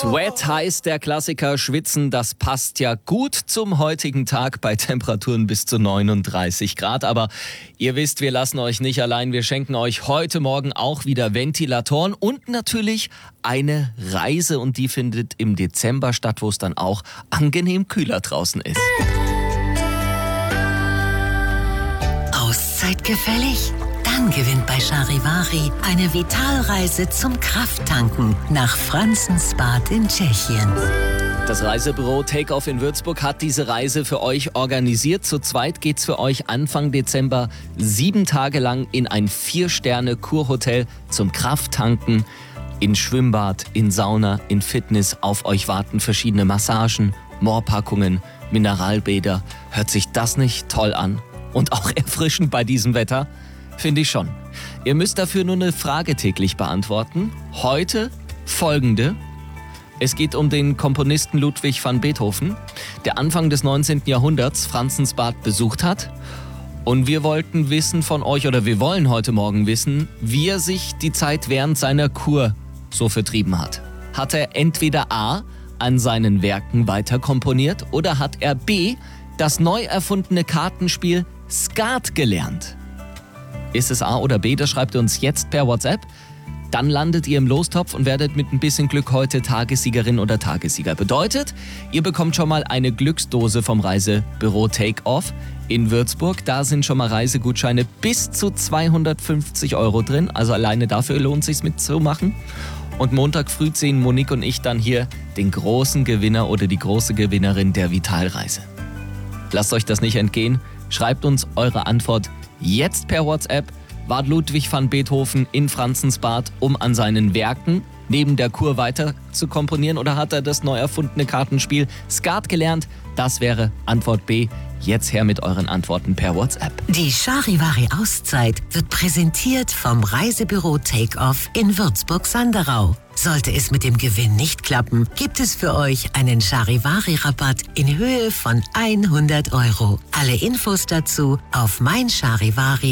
Sweat heißt der Klassiker, schwitzen, das passt ja gut zum heutigen Tag bei Temperaturen bis zu 39 Grad. Aber ihr wisst, wir lassen euch nicht allein. Wir schenken euch heute Morgen auch wieder Ventilatoren und natürlich eine Reise. Und die findet im Dezember statt, wo es dann auch angenehm kühler draußen ist. Auszeit gefällig? Dann gewinnt bei Charivari eine Vitalreise zum Krafttanken nach Franzensbad in Tschechien. Das Reisebüro Take-Off in Würzburg hat diese Reise für euch organisiert. Zu zweit geht's für euch Anfang Dezember 7 Tage lang in ein 4-Sterne-Kurhotel zum Krafttanken. In Schwimmbad, in Sauna, in Fitness. Auf euch warten verschiedene Massagen, Moorpackungen, Mineralbäder. Hört sich das nicht toll an? Und auch erfrischend bei diesem Wetter? Finde ich schon. Ihr müsst dafür nur eine Frage täglich beantworten. Heute folgende. Es geht um den Komponisten Ludwig van Beethoven, der Anfang des 19. Jahrhunderts Franzensbad besucht hat. Und wir wollten wissen von euch, oder wir wollen heute Morgen wissen, wie er sich die Zeit während seiner Kur so vertrieben hat. Hat er entweder A, an seinen Werken weiter komponiert, oder hat er B, das neu erfundene Kartenspiel Skat gelernt? Ist es A oder B? Das schreibt ihr uns jetzt per WhatsApp. Dann landet ihr im Lostopf und werdet mit ein bisschen Glück heute Tagessiegerin oder Tagessieger. Bedeutet, ihr bekommt schon mal eine Glücksdose vom Reisebüro Take-Off in Würzburg. Da sind schon mal Reisegutscheine bis zu 250 € drin. Also alleine dafür lohnt es sich mitzumachen. Und Montag früh ziehen Monique und ich dann hier den großen Gewinner oder die große Gewinnerin der Vitalreise. Lasst euch das nicht entgehen. Schreibt uns eure Antwort jetzt per WhatsApp. War Ludwig van Beethoven in Franzensbad, um an seinen Werken neben der Kur weiter zu komponieren, oder hat er das neu erfundene Kartenspiel Skat gelernt? Das wäre Antwort B. Jetzt her mit euren Antworten per WhatsApp. Die Charivari-Auszeit wird präsentiert vom Reisebüro Take-Off in Würzburg-Sanderau. Sollte es mit dem Gewinn nicht klappen, gibt es für euch einen Charivari-Rabatt in Höhe von 100 €. Alle Infos dazu auf meincharivari.com.